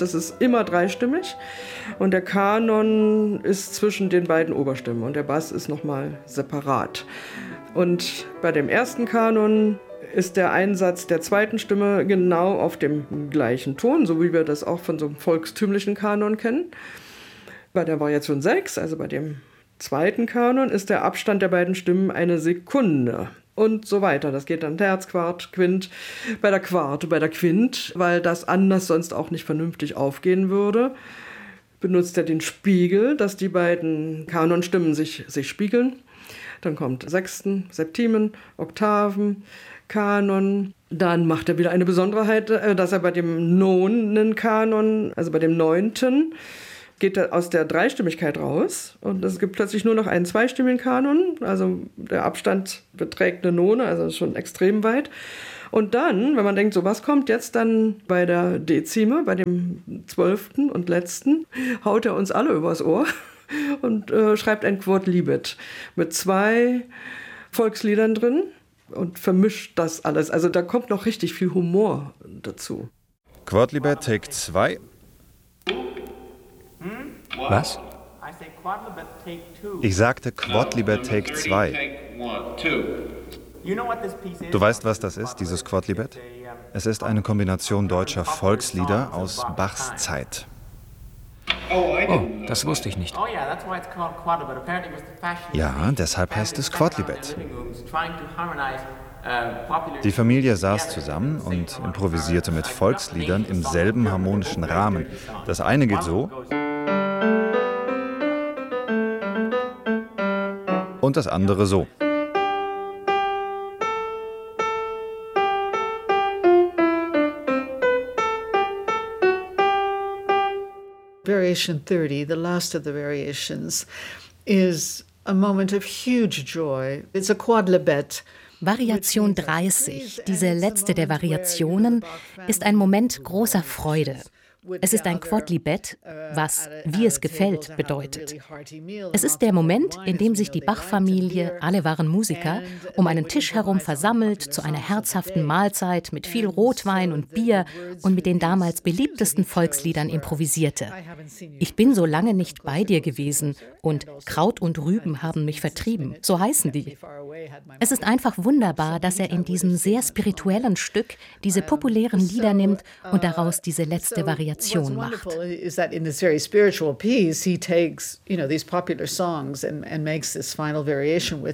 Das ist immer dreistimmig und der Kanon ist zwischen den beiden Oberstimmen und der Bass ist nochmal separat. Und bei dem ersten Kanon ist der Einsatz der zweiten Stimme genau auf dem gleichen Ton, so wie wir das auch von so einem volkstümlichen Kanon kennen. Bei der Variation 6, also bei dem zweiten Kanon, ist der Abstand der beiden Stimmen eine Sekunde. Und so weiter. Das geht dann Terz, Quart, Quint, bei der Quint, weil das anders sonst auch nicht vernünftig aufgehen würde, benutzt er den Spiegel, dass die beiden Kanonstimmen sich spiegeln. Dann kommt Sechsten, Septimen, Oktaven, Kanon. Dann macht er wieder eine Besonderheit, dass er bei dem nonen Kanon, also bei dem neunten, geht er aus der Dreistimmigkeit raus und es gibt plötzlich nur noch einen zweistimmigen Kanon, also der Abstand beträgt eine None, also schon extrem weit. Und dann, wenn man denkt, so was kommt jetzt dann bei der Dezime, bei dem 12. und letzten, haut er uns alle übers Ohr und schreibt ein Quodlibet mit 2 Volksliedern drin und vermischt das alles. Also da kommt noch richtig viel Humor dazu. Quodlibet Take 2. Was? Ich sagte Quodlibet Take 2. Du weißt, was das ist, dieses Quodlibet? Es ist eine Kombination deutscher Volkslieder aus Bachs Zeit. Oh, das wusste ich nicht. Ja, deshalb heißt es Quodlibet. Die Familie saß zusammen und improvisierte mit Volksliedern im selben harmonischen Rahmen. Das eine geht so und das andere so. Variation 30, the last of the variations, is a moment of huge joy. It's a quodlibet. Variation 30, diese letzte der Variationen, ist ein Moment großer Freude. Es ist ein Quodlibet, was wie es gefällt bedeutet. Es ist der Moment, in dem sich die Bach-Familie, alle waren Musiker, um einen Tisch herum versammelt zu einer herzhaften Mahlzeit mit viel Rotwein und Bier und mit den damals beliebtesten Volksliedern improvisierte. Ich bin so lange nicht bei dir gewesen und Kraut und Rüben haben mich vertrieben, so heißen die. Es ist einfach wunderbar, dass er in diesem sehr spirituellen Stück diese populären Lieder nimmt und daraus diese letzte Variation macht. Is that in this very spiritual piece he takes, these popular songs and makes this final variation with